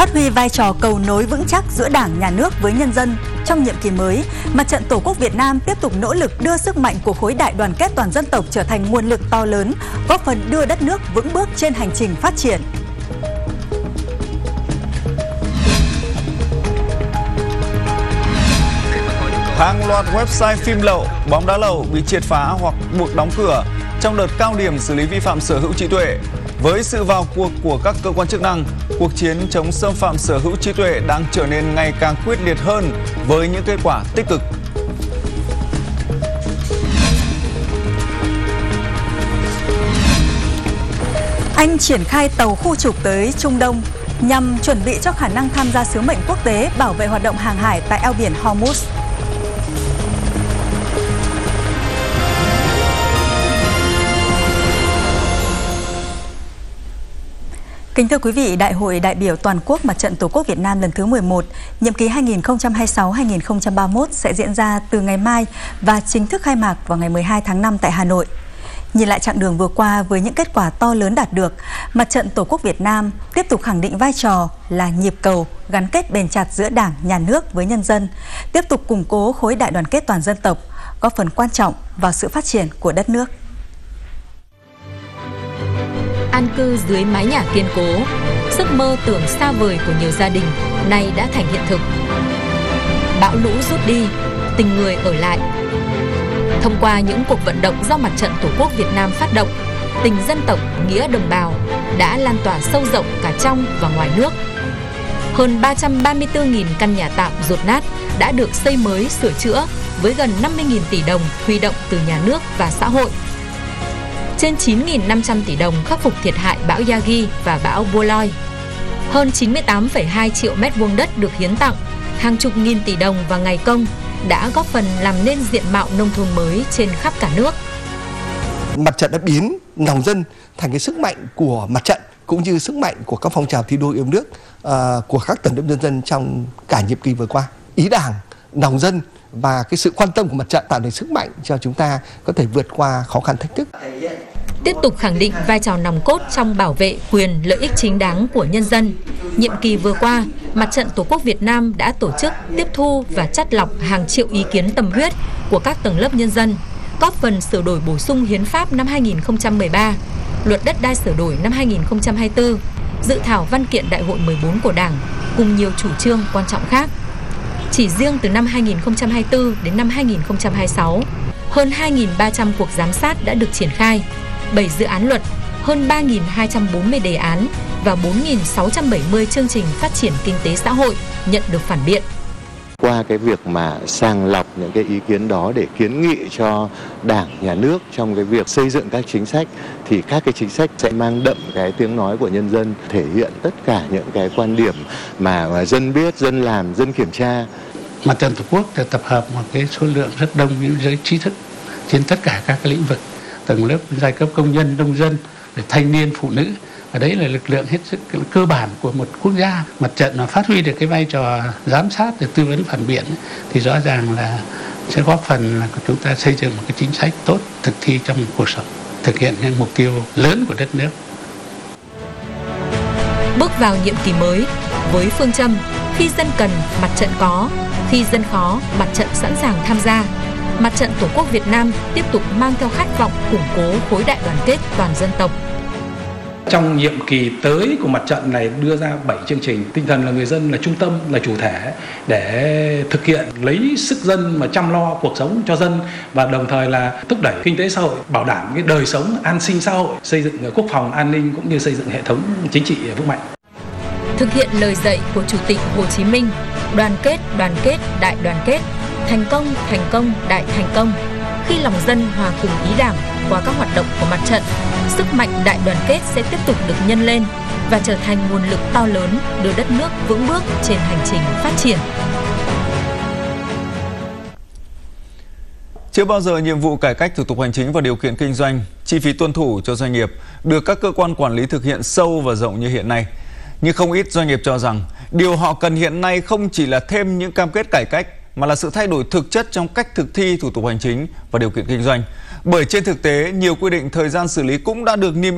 Phát huy vai trò cầu nối vững chắc giữa Đảng, Nhà nước với nhân dân trong nhiệm kỳ mới, Mặt trận Tổ quốc Việt Nam tiếp tục nỗ lực đưa sức mạnh của khối đại đoàn kết toàn dân tộc trở thành nguồn lực to lớn, góp phần đưa đất nước vững bước trên hành trình phát triển. Hàng loạt website phim lậu, bóng đá lậu bị triệt phá hoặc buộc đóng cửa trong đợt cao điểm xử lý vi phạm sở hữu trí tuệ. Với sự vào cuộc của các cơ quan chức năng, cuộc chiến chống xâm phạm sở hữu trí tuệ đang trở nên ngày càng quyết liệt hơn với những kết quả tích cực. Anh triển khai tàu khu trục tới Trung Đông nhằm chuẩn bị cho khả năng tham gia sứ mệnh quốc tế bảo vệ hoạt động hàng hải tại eo biển Hormuz. Kính thưa quý vị, Đại hội đại biểu toàn quốc Mặt trận Tổ quốc Việt Nam lần thứ 11, nhiệm kỳ 2026-2031 sẽ diễn ra từ ngày mai và chính thức khai mạc vào ngày 12 tháng 5 tại Hà Nội. Nhìn lại chặng đường vừa qua với những kết quả to lớn đạt được, Mặt trận Tổ quốc Việt Nam tiếp tục khẳng định vai trò là nhịp cầu gắn kết bền chặt giữa Đảng, Nhà nước với nhân dân, tiếp tục củng cố khối đại đoàn kết toàn dân tộc, góp phần quan trọng vào sự phát triển của đất nước. An cư dưới mái nhà kiên cố, giấc mơ tưởng xa vời của nhiều gia đình nay đã thành hiện thực. Bão lũ rút đi, tình người ở lại. Thông qua những cuộc vận động do Mặt trận Tổ quốc Việt Nam phát động, tình dân tộc, nghĩa đồng bào đã lan tỏa sâu rộng cả trong và ngoài nước. Hơn 334.000 căn nhà tạm dột nát đã được xây mới sửa chữa với gần 50.000 tỷ đồng huy động từ nhà nước và xã hội. Trên 9.500 tỷ đồng khắc phục thiệt hại bão Yagi và bão Boloi. Hơn 98,2 triệu mét vuông đất được hiến tặng, hàng chục nghìn tỷ đồng và ngày công đã góp phần làm nên diện mạo nông thôn mới trên khắp cả nước. Mặt trận đã biến lòng dân thành cái sức mạnh của mặt trận cũng như sức mạnh của các phong trào thi đua yêu nước của các tầng lớp nhân dân trong cả nhiệm kỳ vừa qua. Ý Đảng, lòng dân và cái sự quan tâm của mặt trận tạo nên sức mạnh cho chúng ta có thể vượt qua khó khăn thách thức. Tiếp tục khẳng định vai trò nòng cốt trong bảo vệ quyền lợi ích chính đáng của nhân dân. Nhiệm kỳ vừa qua, Mặt trận Tổ quốc Việt Nam đã tổ chức tiếp thu và chắt lọc hàng triệu ý kiến tâm huyết của các tầng lớp nhân dân, góp phần sửa đổi bổ sung hiến pháp năm 2013, luật đất đai sửa đổi năm 2024, dự thảo văn kiện đại hội 14 của Đảng cùng nhiều chủ trương quan trọng khác. Chỉ riêng từ năm 2024 đến năm 2026, hơn 2.300 cuộc giám sát đã được triển khai, 7 dự án luật, hơn 3.240 đề án và 4.670 chương trình phát triển kinh tế xã hội nhận được phản biện. Qua cái việc mà sàng lọc những cái ý kiến đó để kiến nghị cho Đảng, Nhà nước trong cái việc xây dựng các chính sách, thì các cái chính sách sẽ mang đậm cái tiếng nói của nhân dân, thể hiện tất cả những cái quan điểm mà dân biết, dân làm, dân kiểm tra. Mặt trận Tổ quốc tập hợp một cái số lượng rất đông những giới trí thức trên tất cả các cái lĩnh vực, tầng lớp giai cấp công nhân, nông dân, thanh niên, phụ nữ. Và đấy là lực lượng hết sức cơ bản của một quốc gia. Mặt trận mà phát huy được cái vai trò giám sát để tư vấn phản biện thì rõ ràng là sẽ góp phần là chúng ta xây dựng một cái chính sách tốt, thực thi trong cuộc sống, thực hiện những mục tiêu lớn của đất nước. Bước vào nhiệm kỳ mới với phương châm khi dân cần, mặt trận có, khi dân khó, mặt trận sẵn sàng tham gia. Mặt trận Tổ quốc Việt Nam tiếp tục mang theo khát vọng củng cố khối đại đoàn kết toàn dân tộc. Trong nhiệm kỳ tới của mặt trận này đưa ra 7 chương trình, tinh thần là người dân là trung tâm, là chủ thể để thực hiện lấy sức dân mà chăm lo cuộc sống cho dân và đồng thời là thúc đẩy kinh tế xã hội, bảo đảm cái đời sống an sinh xã hội, xây dựng quốc phòng an ninh cũng như xây dựng hệ thống chính trị vững mạnh. Thực hiện lời dạy của Chủ tịch Hồ Chí Minh, đoàn kết, đại đoàn kết, thành công, đại thành công. Khi lòng dân hòa cùng ý Đảng qua các hoạt động của mặt trận, sức mạnh đại đoàn kết sẽ tiếp tục được nhân lên và trở thành nguồn lực to lớn đưa đất nước vững bước trên hành trình phát triển. Chưa bao giờ nhiệm vụ cải cách thủ tục hành chính và điều kiện kinh doanh, chi phí tuân thủ cho doanh nghiệp được các cơ quan quản lý thực hiện sâu và rộng như hiện nay. Nhưng không ít doanh nghiệp cho rằng điều họ cần hiện nay không chỉ là thêm những cam kết cải cách mà là sự thay đổi thực chất trong cách thực thi thủ tục hành chính và điều kiện kinh doanh. Bởi trên thực tế, nhiều quy định thời gian xử lý cũng đã được niêm